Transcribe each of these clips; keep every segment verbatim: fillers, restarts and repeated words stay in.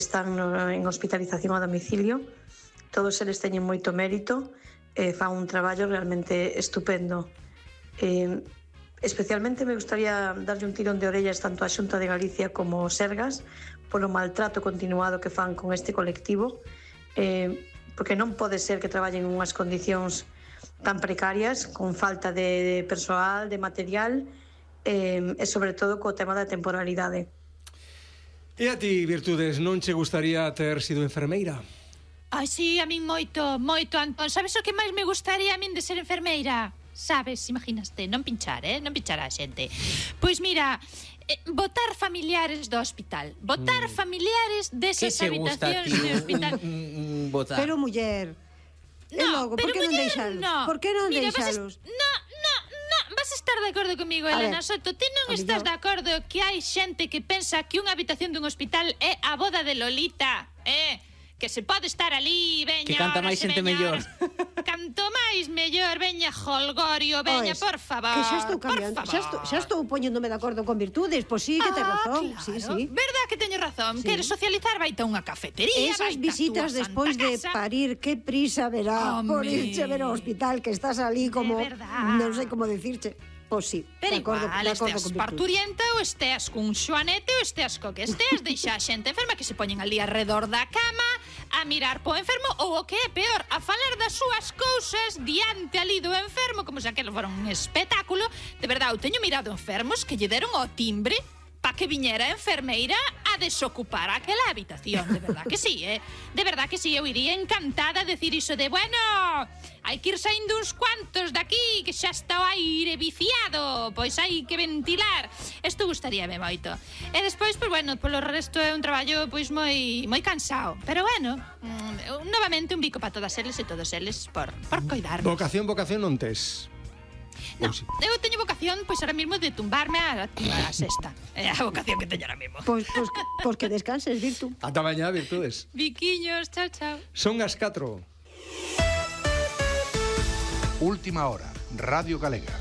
están no, en hospitalización a domicilio. Todos eles teñen moito mérito e fan un traballo realmente estupendo. Eh, especialmente me gustaría darlle un tirón de orellas tanto á Xunta de Galicia como ao Sergas polo maltrato continuado que fan con este colectivo, eh, porque non pode ser que traballen en unhas condicións tan precarias, con falta de persoal, de material, eh, e sobre todo co tema da temporalidade. E a ti, Virtudes, non che gustaría ter sido enfermeira? Ai, sí, a min moito, moito, Antón. Sabes o que máis me gustaría a min de ser enfermeira? Sabes, imaginaste, non pinchar, eh? Non pinchar a xente. Pois mira, eh, botar familiares do hospital. Botar mm. familiares desas habitacións do hospital. Mm, botar. Pero, muller, no, e logo, por que non deixalos? No. Por que non Mira, deixalos? Vas no, no, no, vas a estar de acordo comigo, Elena Soto. Ti non estás de acordo que hai xente que pensa que unha habitación dun hospital é a boda de Lolita, eh? Que se pode estar ali, veña, que canta máis xente mellor. Canto máis mellor, veña, Holgorio, veña, Oes, por favor. Que xa estou cambiando, xa estou, xa estou poñéndome de acordo con Virtudes, pois sí, que ah, tes razón. Claro. Sí, sí. Verdad que teño razón, sí. Queres socializar, vaite a unha cafetería. Esas visitas despois de parir, que prisa verá por irche ver ao hospital, que estás ali como, non sei como decirche. Pois sí, pero de acordo, igual, de acordo esteas parturienta ou esteas cun xoanete ou esteas co que esteas, deixa a xente enferma que se poñen ali alrededor da cama a mirar po enfermo ou o que é peor, a falar das súas cousas diante ali do enfermo como se aquelo fora un espectáculo. De verdade, eu teño mirado enfermos que lle deron ao timbre pa que viñera a enfermeira a desocupar aquela habitación. De verdad que sí, eh? De verdad que sí, eu iría encantada a decir iso de, bueno, hai que ir saindo uns cuantos daqui, que xa está o aire viciado, pois hai que ventilar. Isto gustaríame moito. E despois, pois bueno, polo resto é un traballo pois moi moi cansado. Pero bueno, mm, novamente un bico para todas eles e todos eles por, por coidarnos. Vocación, vocación non tes? No, eu teño vocación, pois ahora mismo de tumbarme a, a sexta. É a vocación que teño ahora mismo. Pois, pois, pois que descanses, Virtu. Ata mañá, Virtudes. Viquiños, chao, chao. Son as catro. Última hora, Radio Galega.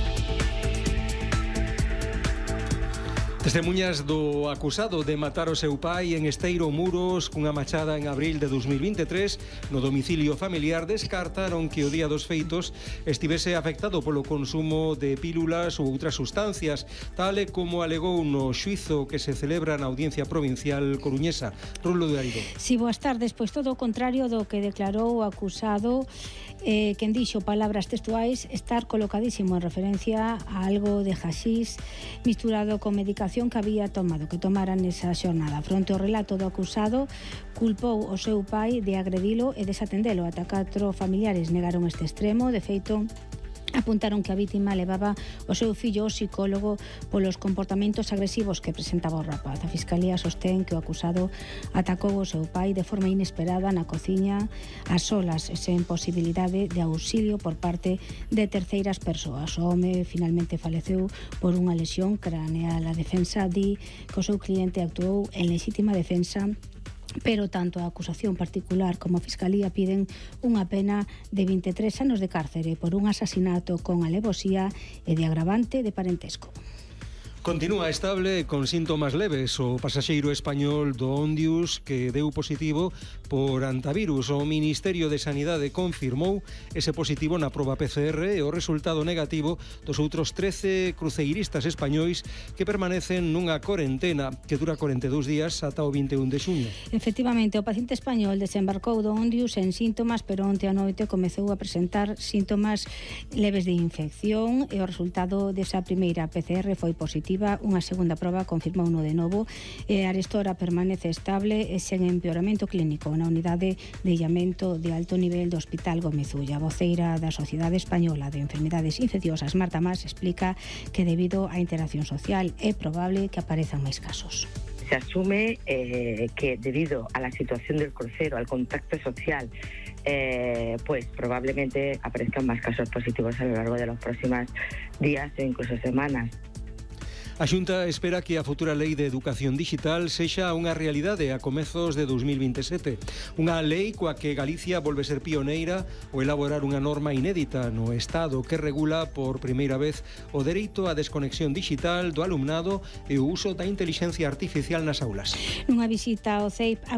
Testemuñas do acusado de matar o seu pai en Esteiro Muros cunha machada en abril de dos mil vinte e tres no domicilio familiar descartaron que o día dos feitos estivese afectado polo consumo de pílulas ou outras sustancias, tal e como alegou no xuizo que se celebra na Audiencia Provincial coruñesa. Rulo de Arido. Si, boas tardes, pois todo o contrario do que declarou o acusado, eh, quen dixo palabras textuais estar colocadísimo en referencia a algo de haxís misturado con medicación que había tomado, que tomara nesa xornada. Fronte ao relato do acusado, culpou o seu pai de agredilo e desatendelo. Ata catro familiares negaron este extremo. De feito, apuntaron que a vítima levaba o seu fillo ao psicólogo polos comportamentos agresivos que presentaba o rapaz. A Fiscalía sostén que o acusado atacou o seu pai de forma inesperada na cociña, a solas, sen posibilidade de auxilio por parte de terceiras persoas. O home finalmente faleceu por unha lesión craneal. A defensa di que o seu cliente actuou en lexítima defensa, pero tanto a acusación particular como a Fiscalía piden unha pena de vinte e tres anos de cárcere por un asasinato con alevosía e de agravante de parentesco. Continúa estable con síntomas leves o pasaxeiro español do Ondius que deu positivo por antivirus. O Ministerio de Sanidade confirmou ese positivo na proba P C R e o resultado negativo dos outros trece cruceiristas españois que permanecen nunha corentena que dura corenta e dous días ata o vinte e un de xuño. Efectivamente, o paciente español desembarcou do Ondius en síntomas, pero onte a noite comezou a presentar síntomas leves de infección e o resultado desa primeira P C R foi positivo. Unha segunda proba confirmou no de novo e arestora permanece estable e sen empeoramento clínico na unidade de illamento de alto nivel do Hospital Gómez Ulla. A voceira da Sociedade Española de Enfermedades Infecciosas, Marta Mas, explica que debido á interacción social é probable que aparezan máis casos. Se asume eh, que debido a la situación del crucero, al contacto social, eh, pues probablemente aparezcan más casos positivos a lo largo de los próximos días e incluso semanas. A Xunta espera que a futura Lei de Educación Digital sexa unha realidade a comezos de dos mil vinte e sete. Unha lei coa que Galicia volve ser pioneira ao elaborar unha norma inédita no Estado que regula por primeira vez o dereito á desconexión digital do alumnado e o uso da intelixencia artificial nas aulas. Nunha visita ao C E I P